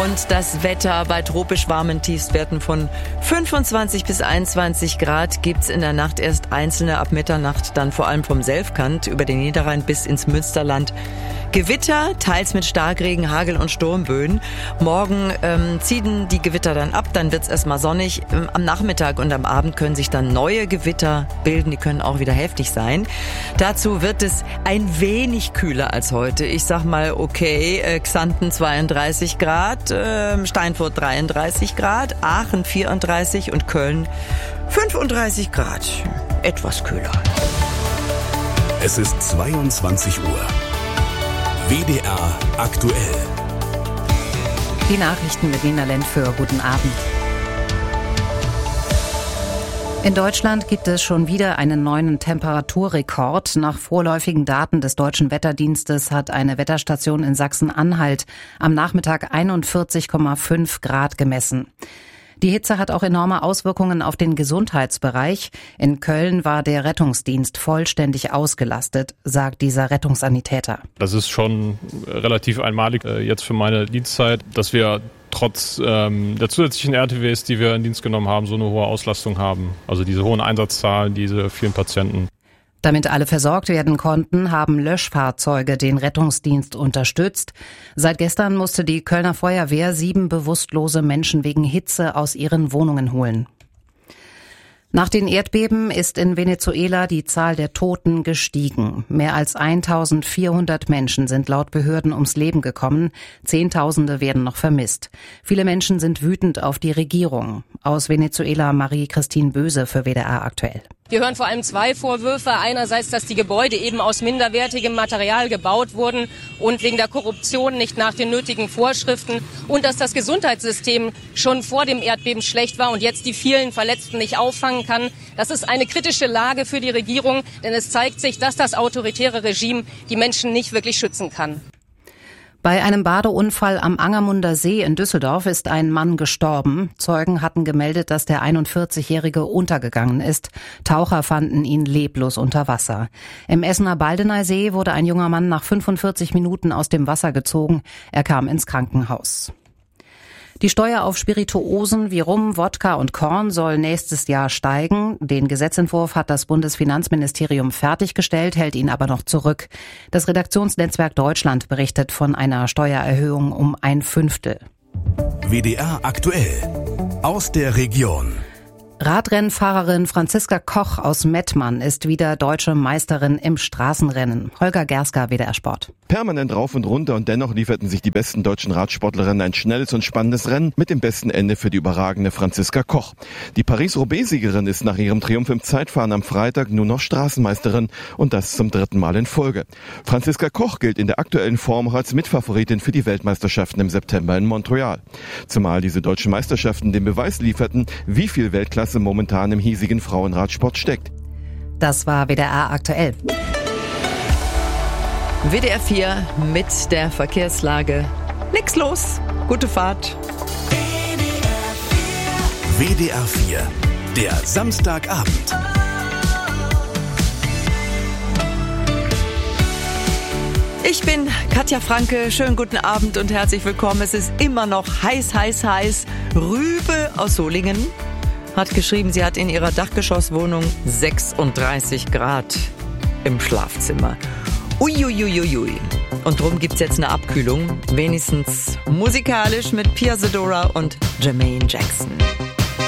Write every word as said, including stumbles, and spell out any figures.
Und das Wetter bei tropisch warmen Tiefstwerten von fünfundzwanzig bis einundzwanzig Grad gibt's in der Nacht erst einzelne ab Mitternacht, dann vor allem vom Selfkant über den Niederrhein bis ins Münsterland. Gewitter, teils mit Starkregen, Hagel und Sturmböen. Morgen ähm, ziehen die Gewitter dann ab, dann wird's erstmal sonnig. Ähm, am Nachmittag und am Abend können sich dann neue Gewitter bilden, die können auch wieder heftig sein. Dazu wird es ein wenig kühler als heute. Ich sag mal, okay, äh, Xanten zweiunddreißig Grad, äh, Steinfurt dreiunddreißig Grad, Aachen vierunddreißig und Köln fünfunddreißig Grad. Etwas kühler. Es ist zweiundzwanzig Uhr. W D R aktuell. Die Nachrichten mit Nina Lentföhr. Guten Abend. In Deutschland gibt es schon wieder einen neuen Temperaturrekord. Nach vorläufigen Daten des Deutschen Wetterdienstes hat eine Wetterstation in Sachsen-Anhalt am Nachmittag einundvierzig Komma fünf Grad gemessen. Die Hitze hat auch enorme Auswirkungen auf den Gesundheitsbereich. In Köln war der Rettungsdienst vollständig ausgelastet, sagt dieser Rettungssanitäter. Das ist schon relativ einmalig äh, jetzt für meine Dienstzeit, dass wir trotz ähm, der zusätzlichen R T Ws, die wir in Dienst genommen haben, so eine hohe Auslastung haben. Also diese hohen Einsatzzahlen, diese vielen Patienten. Damit alle versorgt werden konnten, haben Löschfahrzeuge den Rettungsdienst unterstützt. Seit gestern musste die Kölner Feuerwehr sieben bewusstlose Menschen wegen Hitze aus ihren Wohnungen holen. Nach den Erdbeben ist in Venezuela die Zahl der Toten gestiegen. Mehr als eintausendvierhundert Menschen sind laut Behörden ums Leben gekommen. Zehntausende werden noch vermisst. Viele Menschen sind wütend auf die Regierung. Aus Venezuela Marie-Christine Böse für W D R aktuell. Wir hören vor allem zwei Vorwürfe. Einerseits, dass die Gebäude eben aus minderwertigem Material gebaut wurden und wegen der Korruption nicht nach den nötigen Vorschriften. Und dass das Gesundheitssystem schon vor dem Erdbeben schlecht war und jetzt die vielen Verletzten nicht auffangen kann. Das ist eine kritische Lage für die Regierung, denn es zeigt sich, dass das autoritäre Regime die Menschen nicht wirklich schützen kann. Bei einem Badeunfall am Angermunder See in Düsseldorf ist ein Mann gestorben. Zeugen hatten gemeldet, dass der einundvierzigjährige untergegangen ist. Taucher fanden ihn leblos unter Wasser. Im Essener Baldener See wurde ein junger Mann nach fünfundvierzig Minuten aus dem Wasser gezogen. Er kam ins Krankenhaus. Die Steuer auf Spirituosen wie Rum, Wodka und Korn soll nächstes Jahr steigen. Den Gesetzentwurf hat das Bundesfinanzministerium fertiggestellt, hält ihn aber noch zurück. Das Redaktionsnetzwerk Deutschland berichtet von einer Steuererhöhung um ein Fünftel. W D R aktuell. Aus der Region. Radrennfahrerin Franziska Koch aus Mettmann ist wieder deutsche Meisterin im Straßenrennen. Holger Gerska, W D R Sport. Permanent rauf und runter und dennoch lieferten sich die besten deutschen Radsportlerinnen ein schnelles und spannendes Rennen mit dem besten Ende für die überragende Franziska Koch. Die Paris-Roubaix-Siegerin ist nach ihrem Triumph im Zeitfahren am Freitag nur noch Straßenmeisterin und das zum dritten Mal in Folge. Franziska Koch gilt in der aktuellen Form auch als Mitfavoritin für die Weltmeisterschaften im September in Montreal. Zumal diese deutschen Meisterschaften den Beweis lieferten, wie viel Weltklasse momentan im hiesigen Frauenradsport steckt. Das war W D R aktuell. W D R vier mit der Verkehrslage. Nix los. Gute Fahrt. W D R vier, der Samstagabend. Ich bin Katja Franke. Schönen guten Abend und herzlich willkommen. Es ist immer noch heiß, heiß, heiß. Rübe aus Solingen hat geschrieben, sie hat in ihrer Dachgeschosswohnung sechsunddreißig Grad im Schlafzimmer. Uiuiuiui. Und drum gibt's jetzt eine Abkühlung, wenigstens musikalisch mit Pia Zadora und Jermaine Jackson.